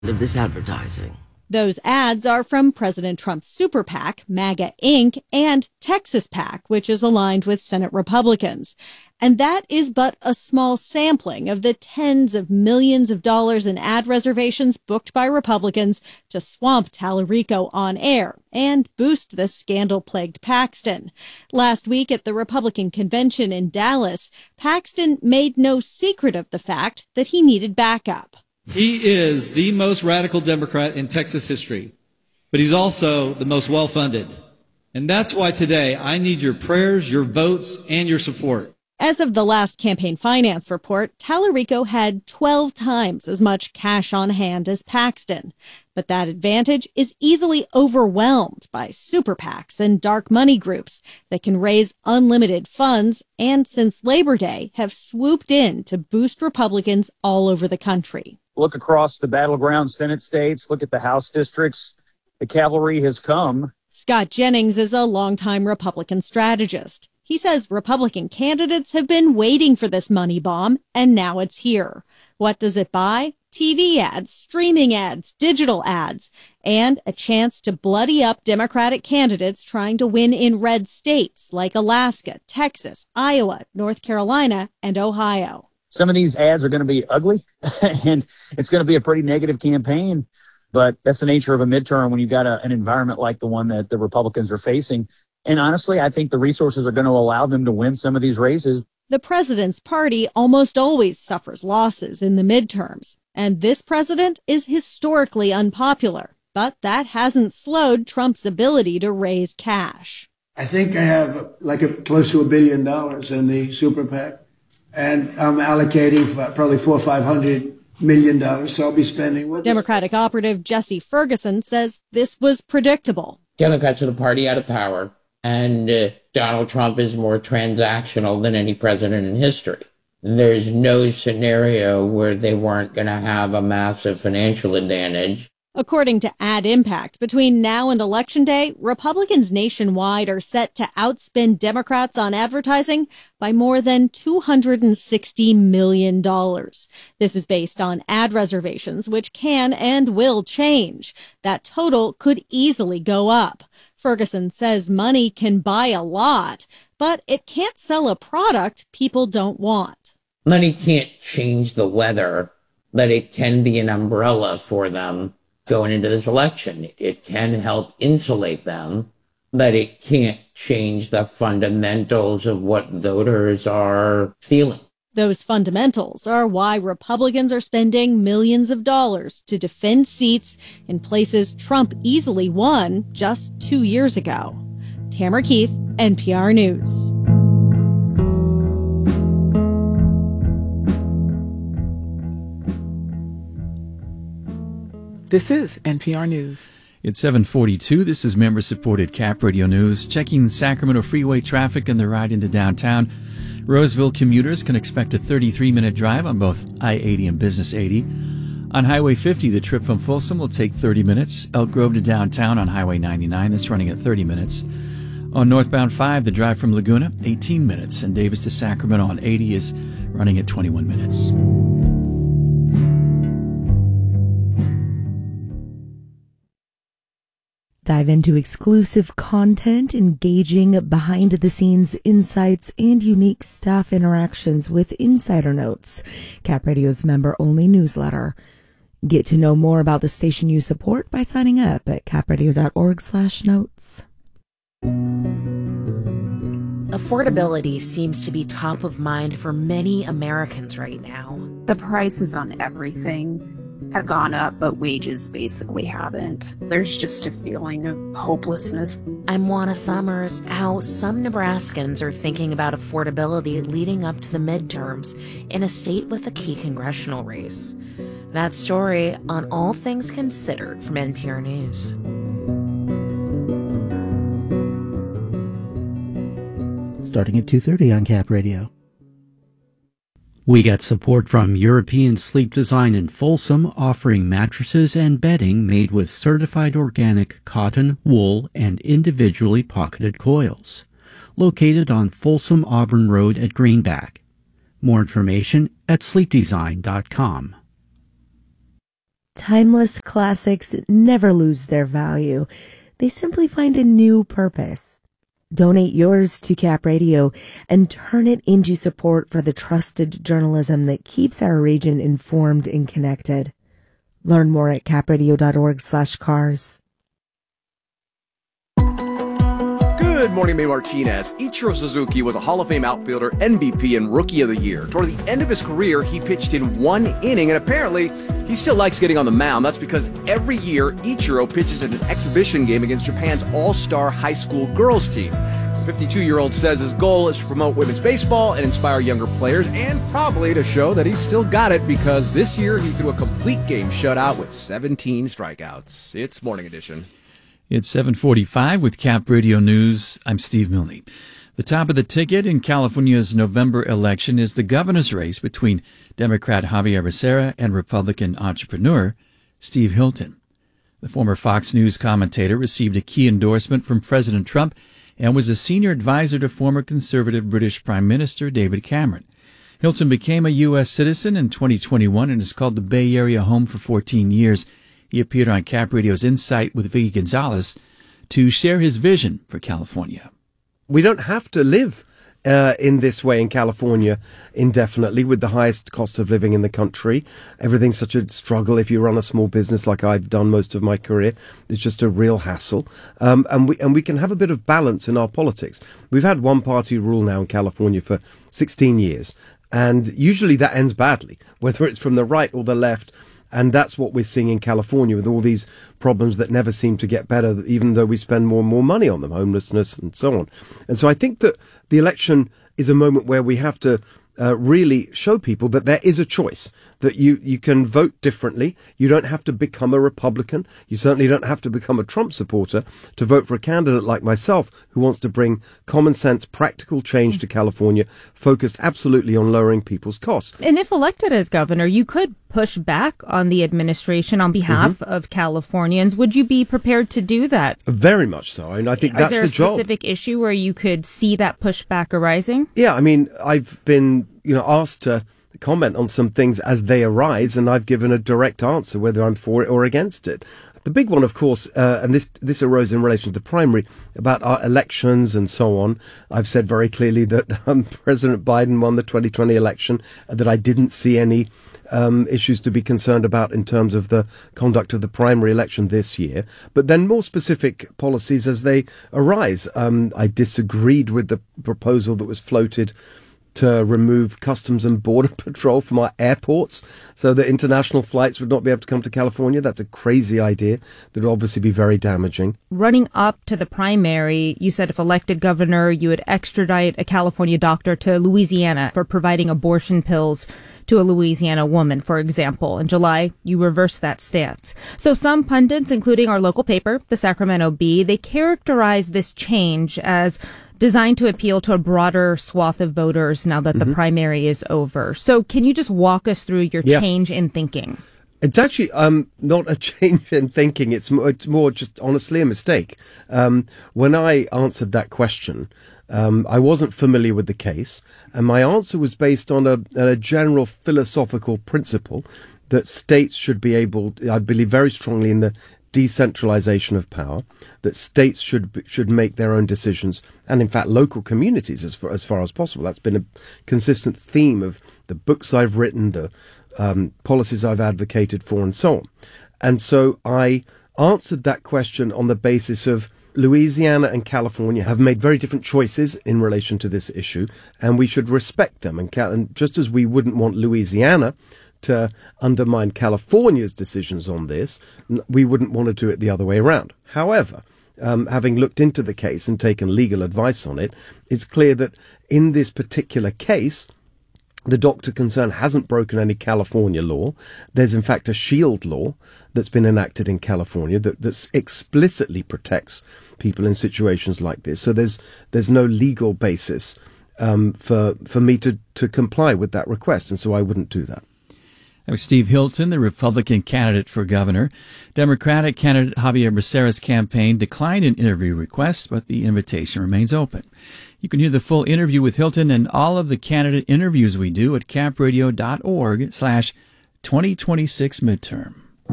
of this advertising. Those ads are from President Trump's super PAC, MAGA Inc., and Texas PAC, which is aligned with Senate Republicans. And that is but a small sampling of the tens of millions of dollars in ad reservations booked by Republicans to swamp Tallarico on air and boost the scandal-plagued Paxton. Last week at the Republican convention in Dallas, Paxton made no secret of the fact that he needed backup. He is the most radical Democrat in Texas history, but he's also the most well-funded. And that's why today I need your prayers, your votes, and your support. As of the last campaign finance report, Tallarico had 12 times as much cash on hand as Paxton. But that advantage is easily overwhelmed by super PACs and dark money groups that can raise unlimited funds and, since Labor Day, have swooped in to boost Republicans all over the country. Look across the battleground Senate states, look at the House districts. The cavalry has come. Scott Jennings is a longtime Republican strategist. He says Republican candidates have been waiting for this money bomb, and now it's here. What does it buy? TV ads, streaming ads, digital ads, and a chance to bloody up Democratic candidates trying to win in red states like Alaska, Texas, Iowa, North Carolina, and Ohio. Some of these ads are going to be ugly, and it's going to be a pretty negative campaign. But that's the nature of a midterm when you've got an environment like the one that the Republicans are facing. And honestly, I think the resources are going to allow them to win some of these races. The president's party almost always suffers losses in the midterms, and this president is historically unpopular. But that hasn't slowed Trump's ability to raise cash. I think I have close to $1 billion in the super PAC. And I'm allocating probably $400 or $500 million, so I'll be spending. Democratic operative Jesse Ferguson says this was predictable. Democrats are the party out of power, and Donald Trump is more transactional than any president in history. There's no scenario where they weren't going to have a massive financial advantage. According to Ad Impact, between now and Election Day, Republicans nationwide are set to outspend Democrats on advertising by more than $260 million. This is based on ad reservations, which can and will change. That total could easily go up. Ferguson says money can buy a lot, but it can't sell a product people don't want. Money can't change the weather, but it can be an umbrella for them going into this election. It can help insulate them, but it can't change the fundamentals of what voters are feeling. Those fundamentals are why Republicans are spending millions of dollars to defend seats in places Trump easily won just 2 years ago. Tamara Keith, NPR News. This is NPR News. It's 7:42. This is member-supported Cap Radio News. Checking Sacramento freeway traffic and the ride into downtown. Roseville commuters can expect a 33-minute drive on both I-80 and Business 80. On Highway 50, the trip from Folsom will take 30 minutes. Elk Grove to downtown on Highway 99, that's running at 30 minutes. On northbound 5, the drive from Laguna, 18 minutes. And Davis to Sacramento on 80 is running at 21 minutes. Dive into exclusive content, engaging behind-the-scenes insights, and unique staff interactions with Insider Notes, Cap Radio's member-only newsletter. Get to know more about the station you support by signing up at capradio.org/notes. Affordability seems to be top of mind for many Americans right now. The prices on everything have gone up, but wages basically haven't. There's just a feeling of hopelessness. I'm Juana Summers. How some Nebraskans are thinking about affordability leading up to the midterms in a state with a key congressional race. That story on All Things Considered from NPR News. Starting at 2:30 on Cap Radio. We get support from European Sleep Design in Folsom, offering mattresses and bedding made with certified organic cotton, wool, and individually pocketed coils. Located on Folsom Auburn Road at Greenback. More information at sleepdesign.com. Timeless classics never lose their value. They simply find a new purpose. Donate yours to Cap Radio and turn it into support for the trusted journalism that keeps our region informed and connected. Learn more at capradio.org/cars. Good morning, May Martinez. Ichiro Suzuki was a Hall of Fame outfielder, MVP, and Rookie of the Year. Toward the end of his career, he pitched in one inning, and apparently he still likes getting on the mound. That's because every year, Ichiro pitches in an exhibition game against Japan's all-star high school girls team. The 52-year-old says his goal is to promote women's baseball and inspire younger players, and probably to show that he's still got it, because this year he threw a complete game shutout with 17 strikeouts. It's Morning Edition. It's 7:45 with Cap Radio News. I'm Steve Milne. The top of the ticket in California's November election is the governor's race between Democrat Javier Becerra and Republican entrepreneur Steve Hilton. The former Fox News commentator received a key endorsement from President Trump and was a senior advisor to former conservative British Prime Minister David Cameron. Hilton became a U.S. citizen in 2021 and has called the Bay Area home for 14 years. He appeared on Cap Radio's Insight with Vicky Gonzalez to share his vision for California. We don't have to live in this way in California indefinitely with the highest cost of living in the country. Everything's such a struggle. If you run a small business like I've done most of my career, it's just a real hassle. And we can have a bit of balance in our politics. We've had one party rule now in California for 16 years. And usually that ends badly, whether it's from the right or the left. And that's what we're seeing in California with all these problems that never seem to get better, even though we spend more and more money on them, homelessness and so on. And so I think that the election is a moment where we have to really show people that there is a choice, that you can vote differently. You don't have to become a Republican. You certainly don't have to become a Trump supporter to vote for a candidate like myself who wants to bring common sense, practical change to California, focused absolutely on lowering people's costs. And if elected as governor, you could push back on the administration on behalf of Californians. Would you be prepared to do that? Very much so. And I think that's the job. Is there a specific issue where you could see that pushback arising? Yeah, I mean, I've been, asked to comment on some things as they arise, and I've given a direct answer whether I'm for it or against it. The big one, of course, and this arose in relation to the primary, about our elections and so on. I've said very clearly that President Biden won the 2020 election, that I didn't see any issues to be concerned about in terms of the conduct of the primary election this year. But then more specific policies as they arise. I disagreed with the proposal that was floated to remove Customs and Border Patrol from our airports so that international flights would not be able to come to California. That's a crazy idea that would obviously be very damaging. Running up to the primary, you said if elected governor, you would extradite a California doctor to Louisiana for providing abortion pills to a Louisiana woman, for example. In July, you reversed that stance. So some pundits, including our local paper, the Sacramento Bee, they characterize this change as designed to appeal to a broader swath of voters now that the primary is over. So can you just walk us through your change in thinking? It's actually not a change in thinking. It's more just honestly a mistake. When I answered that question, I wasn't familiar with the case, and my answer was based on a general philosophical principle that states should be able, I believe very strongly in the decentralization of power, that states should make their own decisions, and in fact local communities as far as possible. That's been a consistent theme of the books I've written, the policies I've advocated for, and so on. And so I answered that question on the basis of Louisiana and California have made very different choices in relation to this issue, and we should respect them. And just as we wouldn't want Louisiana to undermine California's decisions on this, we wouldn't want to do it the other way around. However, having looked into the case and taken legal advice on it, it's clear that in this particular case, the doctor concerned hasn't broken any California law. There's in fact a shield law that's been enacted in California that explicitly protects people in situations like this. So there's no legal basis for me to comply with that request, and so I wouldn't do that. That was Steve Hilton, the Republican candidate for governor. Democratic candidate Javier Becerra's campaign declined an interview request, but the invitation remains open. You can hear the full interview with Hilton and all of the candidate interviews we do at capradio.org/2026 midterm.